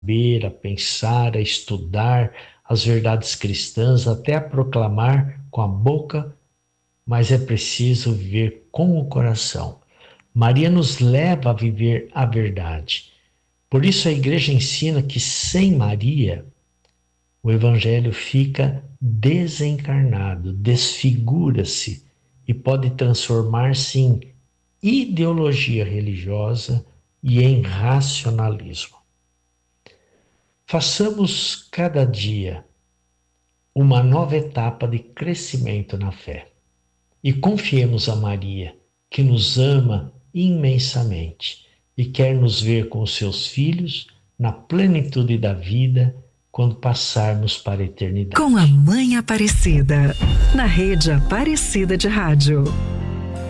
saber, a pensar, a estudar as verdades cristãs, até a proclamar com a boca, mas é preciso viver com o coração. Maria nos leva a viver a verdade. Por isso a igreja ensina que sem Maria o evangelho fica desencarnado, desfigura-se e pode transformar-se em ideologia religiosa e em racionalismo. Façamos cada dia uma nova etapa de crescimento na fé e confiemos a Maria, que nos ama imensamente e quer nos ver com os seus filhos na plenitude da vida quando passarmos para a Com a eternidade. Mãe Aparecida, na Rede Aparecida de Rádio.